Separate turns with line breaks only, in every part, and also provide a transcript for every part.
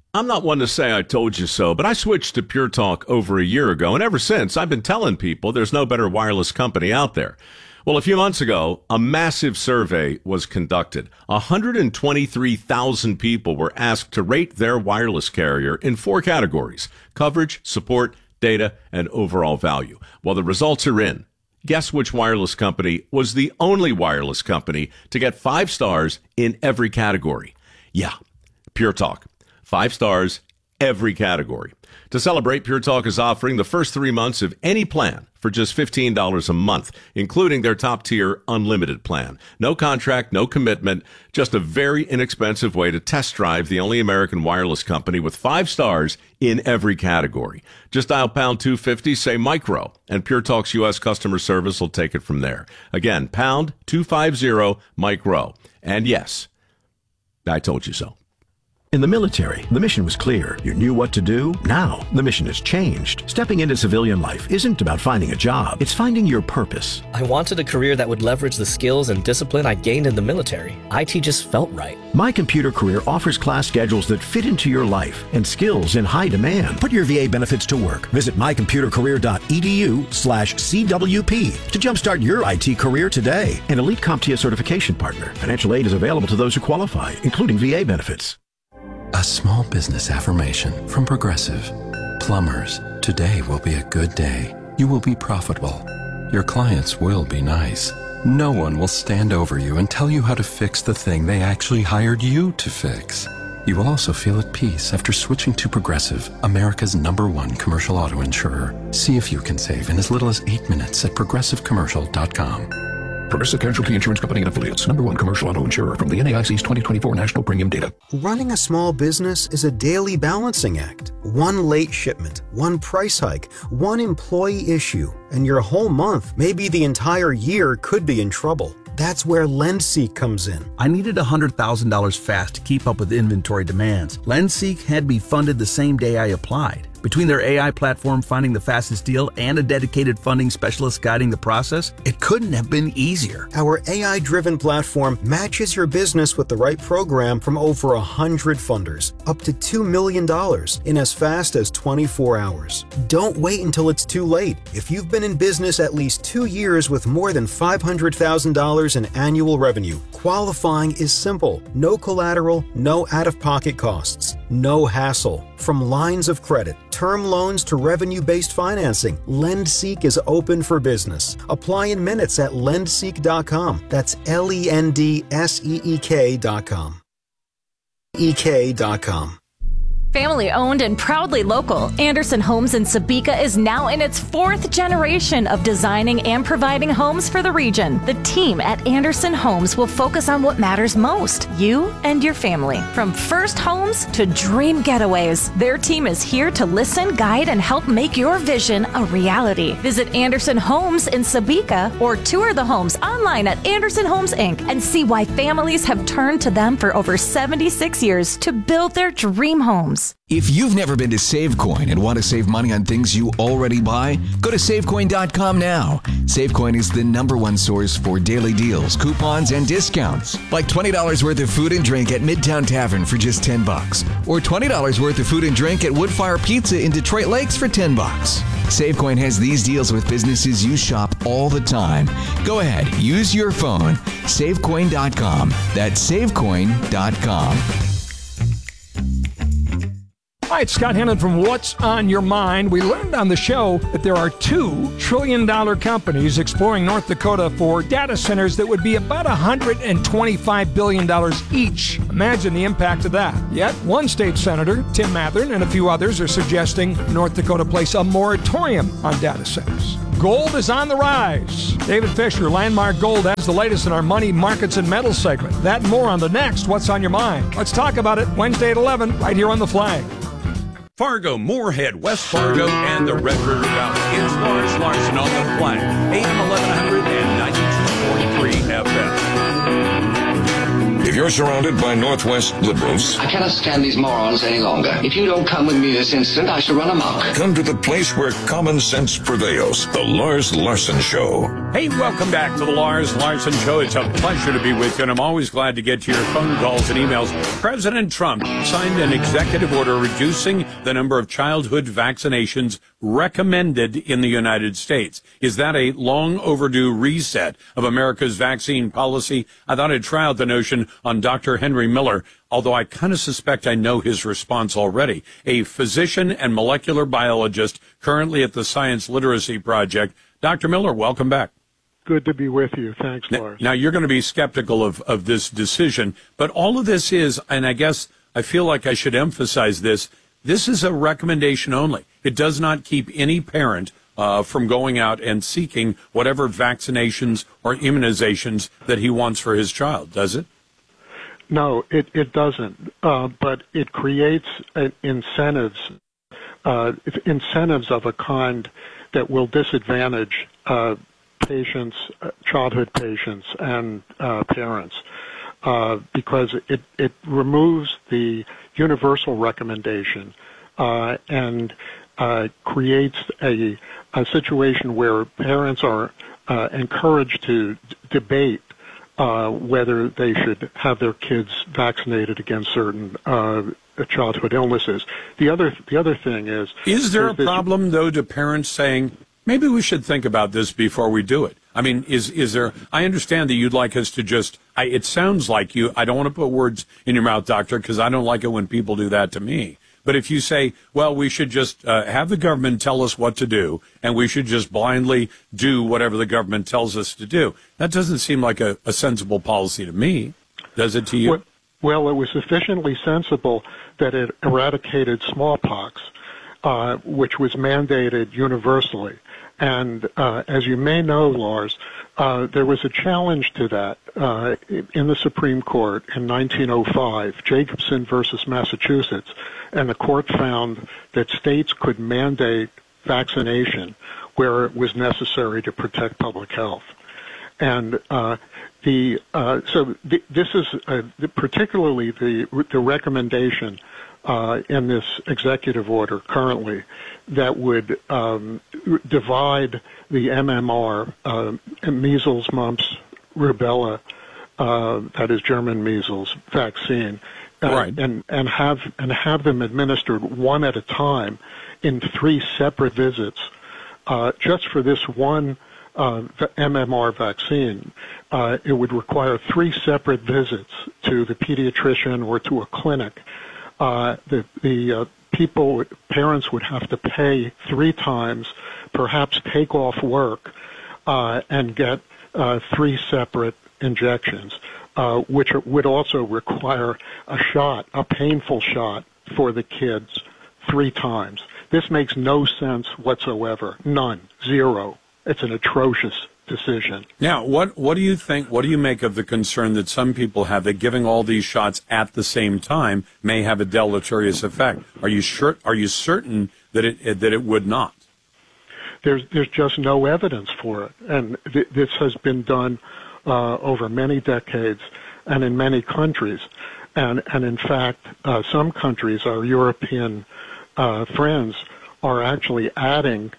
I'm not one to say I told you so, but I switched to Pure Talk over a year ago, and ever since, I've been telling people there's no better wireless company out there. Well, a few months ago, a massive survey was conducted. 123,000 people were asked to rate their wireless carrier in 4 categories: coverage, support, data, and overall value. Well, the results are in. Guess which wireless company was the only wireless company to get 5 stars in every category? Yeah, Pure Talk. 5 stars, every category. To celebrate, Pure Talk is offering the first 3 months of any plan for just $15 a month, including their top-tier unlimited plan. No contract, no commitment, just a very inexpensive way to test drive the only American wireless company with 5 stars in every category. Just dial pound 250, say micro, and Pure Talk's U.S. customer service will take it from there. Again, pound 250 micro. And yes, I told you so.
In the military, the mission was clear. You knew what to do. Now, the mission has changed. Stepping into civilian life isn't about finding a job. It's finding your purpose.
I wanted a career that would leverage the skills and discipline I gained in the military. IT just felt right.
My Computer Career offers class schedules that fit into your life and skills in high demand. Put your VA benefits to work. Visit mycomputercareer.edu/CWP to jumpstart your IT career today. An elite CompTIA certification partner. Financial aid is available to those who qualify, including VA benefits.
A small business affirmation from Progressive. Plumbers, today will be a good day. You will be profitable. Your clients will be nice. No one will stand over you and tell you how to fix the thing they actually hired you to fix. You will also feel at peace after switching to Progressive, America's #1 commercial auto insurer. See if you can save in as little as 8 minutes at progressivecommercial.com.
Progressive Casualty Insurance Company and Affiliates. #1 commercial auto insurer from the NAIC's 2024 National Premium Data.
Running a small business is a daily balancing act. One late shipment, one price hike, one employee issue, and your whole month, maybe the entire year, could be in trouble. That's where LendSeek comes in.
I needed $100,000 fast to keep up with inventory demands. LendSeek had me funded the same day I applied. Between their AI platform finding the fastest deal and a dedicated funding specialist guiding the process, it couldn't have been easier.
Our AI-driven platform matches your business with the right program from over 100 funders, up to $2 million in as fast as 24 hours. Don't wait until it's too late. If you've been in business at least 2 years with more than $500,000 in annual revenue, qualifying is simple. No collateral, no out-of-pocket costs, no hassle. From lines of credit, term loans to revenue-based financing, LendSeek is open for business. Apply in minutes at lendseek.com. That's LENDSEEK.com. EK.com.
Family owned and proudly local, Anderson Homes in Sabika is now in its 4th generation of designing and providing homes for the region. The team at Anderson Homes will focus on what matters most, you and your family. From first homes to dream getaways, their team is here to listen, guide, and help make your vision a reality. Visit Anderson Homes in Sabika or tour the homes online at Anderson Homes Inc. and see why families have turned to them for over 76 years to build their dream homes.
If you've never been to SaveCoin and want to save money on things you already buy, go to SaveCoin.com now. SaveCoin is the #1 source for daily deals, coupons, and discounts. Like $20 worth of food and drink at Midtown Tavern for just $10. Or $20 worth of food and drink at Woodfire Pizza in Detroit Lakes for $10. SaveCoin has these deals with businesses you shop all the time. Go ahead, use your phone. SaveCoin.com. That's SaveCoin.com.
Hi, it's Scott Hennon from What's on Your Mind. We learned on the show that there are $2 trillion companies exploring North Dakota for data centers that would be about $125 billion each. Imagine the impact of that. Yet, one state senator, Tim Mathern, and a few others are suggesting North Dakota place a moratorium on data centers. Gold is on the rise. David Fisher, Landmark Gold, has the latest in our money, markets, and metals segment. That and more on the next What's on Your Mind. Let's talk about it Wednesday at 11, right here on The Flag.
Fargo, Moorhead, West Fargo, and the Red River Valley. It's Lawrence Larson on The Flag, AM 1100 and 92.3 FM.
If you're surrounded by Northwest liberals,
I cannot stand these morons any longer. If you don't come with me this instant, I shall run amok.
come to the place where common sense prevails. The Lars Larson Show.
Hey, welcome back to the Lars Larson Show. It's a pleasure to be with you, and I'm always glad to get to your phone calls and emails. President Trump signed an executive order reducing the number of childhood vaccinations recommended in the United States. Is that a long overdue reset of America's vaccine policy? I thought I'd try out the notion on Dr. Henry Miller, although I kind of suspect I know his response already. A physician and molecular biologist currently at the Science Literacy Project. Dr. Miller, welcome back.
Good to be with you. Thanks, Lars.
Now, you're going to be skeptical of this decision, but all of this is, and I guess I feel like I should emphasize this, this is a recommendation only. It does not keep any parent from going out and seeking whatever vaccinations or immunizations that he wants for his child, does it?
No, it doesn't. But it creates incentives of a kind that will disadvantage patients, childhood patients, and parents, because it removes the universal recommendation and creates a situation where parents are encouraged to debate whether they should have their kids vaccinated against certain childhood illnesses. The other thing is
there a problem though to parents saying maybe we should think about this before we do it? I mean, is there? I understand that you'd like us to just. It sounds like you. I don't want to put words in your mouth, doctor, because I don't like it when people do that to me. But if you say, well, we should just have the government tell us what to do, and we should just blindly do whatever the government tells us to do, that doesn't seem like a sensible policy to me. Does it to you?
Well, it was sufficiently sensible that it eradicated smallpox, which was mandated universally. And as you may know, Lars, there was a challenge to that in the Supreme Court in 1905, Jacobson versus Massachusetts, and the court found that states could mandate vaccination where it was necessary to protect public health. And this is particularly the recommendation in this executive order currently that would divide the MMR, measles, mumps, rubella, that is German measles vaccine,
right.
and have them administered one at a time in 3 separate visits, just for this one MMR vaccine. It would require 3 separate visits to the pediatrician or to a clinic. Parents would have to pay 3 times, perhaps take off work, and get 3 separate injections, which would also require a painful shot for the kids 3 times. This makes no sense whatsoever. None. Zero. It's an atrocious decision.
Now, what do you think? What do you make of the concern that some people have that giving all these shots at the same time may have a deleterious effect? Are you sure? Are you certain that it would not?
There's just no evidence for it, and this has been done over many decades and in many countries, and in fact, some countries, our European friends, are actually adding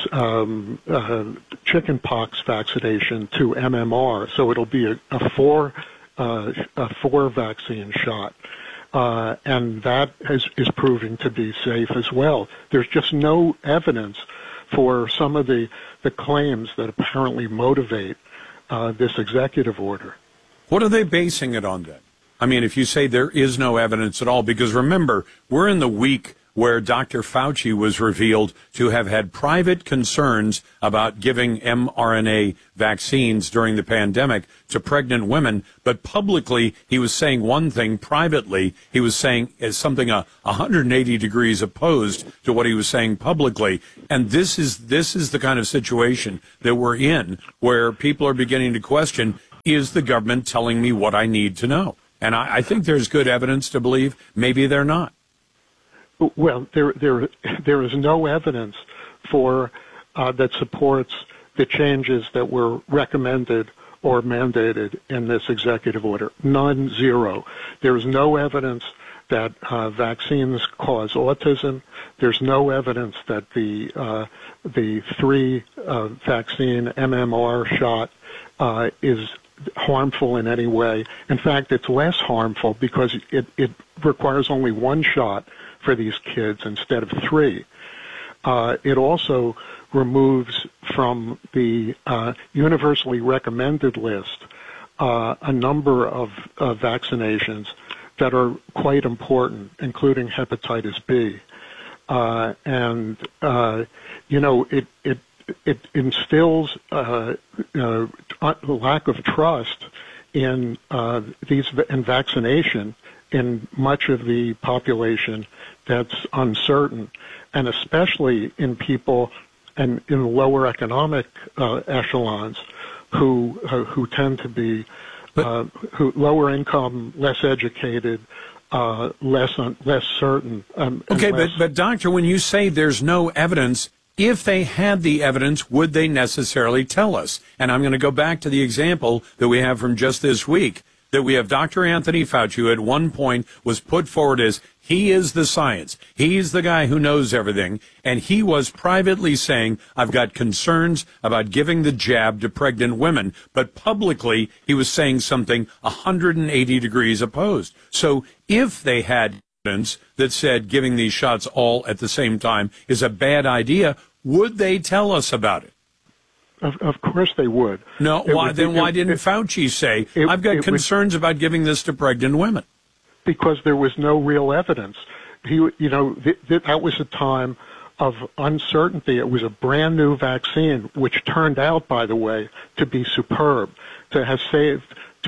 chickenpox vaccination to MMR, so it'll be a 4 vaccine shot, and that is proving to be safe as well. There's just no evidence for some of the claims that apparently motivate this executive order.
What are they basing it on then? I mean, if you say there is no evidence at all, because remember, we're in the week where Dr. Fauci was revealed to have had private concerns about giving mRNA vaccines during the pandemic to pregnant women, but publicly he was saying one thing, privately he was saying something 180 degrees opposed to what he was saying publicly. And this is the kind of situation that we're in, where people are beginning to question, is the government telling me what I need to know? And I think there's good evidence to believe maybe they're not.
Well, there is no evidence for that supports the changes that were recommended or mandated in this executive order. None, zero. There is no evidence that vaccines cause autism. There's no evidence that the 3 vaccine MMR shot is harmful in any way. In fact, it's less harmful because it requires only 1 shot for these kids instead of 3. It also removes from the universally recommended list a number of vaccinations that are quite important, including hepatitis B. It instills lack of trust in vaccination in much of the population that's uncertain, and especially in people and in lower economic echelons who tend to be who lower income, less educated, less certain.
But doctor, when you say there's no evidence, if they had the evidence, would they necessarily tell us? And I'm going to go back to the example that we have from just this week, that we have Dr. Anthony Fauci, who at one point was put forward as he is the science. He's the guy who knows everything. And he was privately saying, I've got concerns about giving the jab to pregnant women. But publicly, he was saying something 180 degrees opposed. So if they had evidence that said giving these shots all at the same time is a bad idea, would they tell us about it?
Of course they would.
No, why didn't Fauci say, I've got concerns about giving this to pregnant women?
Because there was no real evidence. That was a time of uncertainty. It was a brand new vaccine, which turned out, by the way, to be superb, to have saved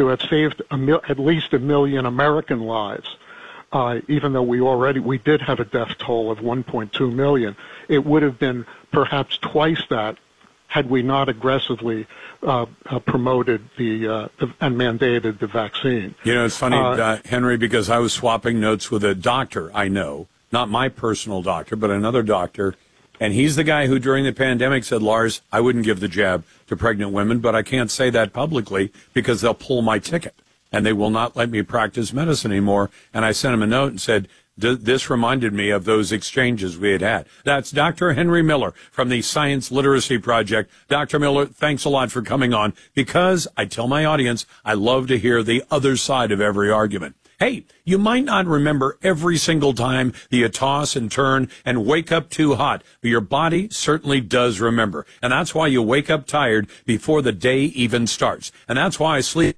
at least 1 million American lives. Even though we did have a death toll of 1.2 million, it would have been perhaps twice that had we not aggressively promoted and mandated the vaccine.
You know, it's funny, Henry, because I was swapping notes with a doctor I know, not my personal doctor, but another doctor, and he's the guy who during the pandemic said, Lars, I wouldn't give the jab to pregnant women, but I can't say that publicly because they'll pull my ticket, and they will not let me practice medicine anymore. And I sent him a note and said, this reminded me of those exchanges we had. That's Dr. Henry Miller from the Science Literacy Project. Dr. Miller, thanks a lot for coming on, because I tell my audience I love to hear the other side of every argument. Hey, you might not remember every single time that you toss and turn and wake up too hot, but your body certainly does remember. And that's why you wake up tired before the day even starts. And that's why sleep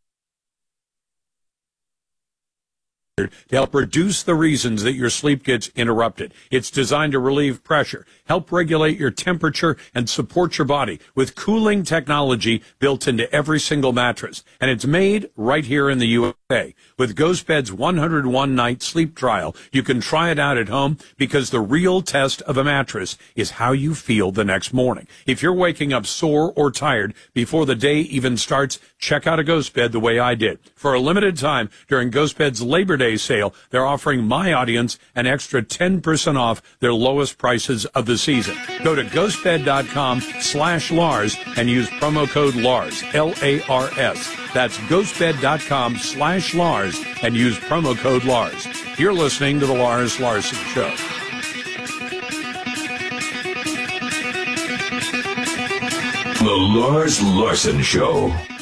to help reduce the reasons that your sleep gets interrupted. It's designed to relieve pressure, help regulate your temperature, and support your body with cooling technology built into every single mattress. And it's made right here in the USA. With GhostBed's 101-night sleep trial, you can try it out at home, because the real test of a mattress is how you feel the next morning. If you're waking up sore or tired before the day even starts, check out a GhostBed the way I did. For a limited time during GhostBed's Labor Day sale, they're offering my audience an extra 10% off their lowest prices of the season. Go to ghostbed.com/Lars and use promo code Lars, L-A-R-S. That's ghostbed.com/Lars and use promo code Lars. You're listening to The Lars Larson Show.
The Lars Larson Show.